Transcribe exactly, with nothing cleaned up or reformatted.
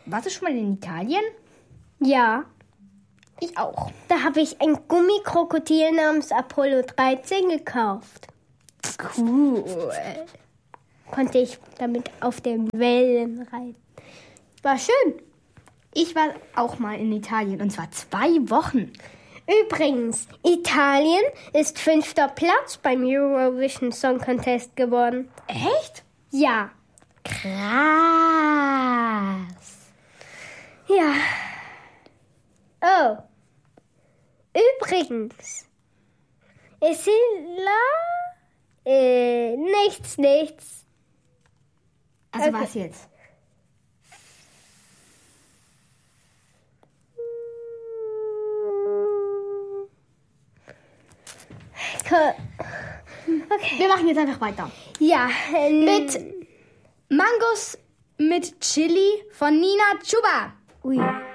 Warst du schon mal in Italien? Ja. Ich auch. Da habe ich ein Gummikrokodil namens Apollo dreizehn gekauft. Cool. Konnte ich damit auf den Wellen reiten. War schön. Ich war auch mal in Italien und zwar zwei Wochen. Übrigens, Italien ist fünfter Platz beim Eurovision Song Contest geworden. Echt? Ja. Krass. Ja. Oh. Übrigens. Ist la? Äh, nichts, nichts. Also Okay. was jetzt? Okay. Wir machen jetzt einfach weiter. Ja. Ähm, Mit Mangos mit Chili von Nina Chuba. Ui.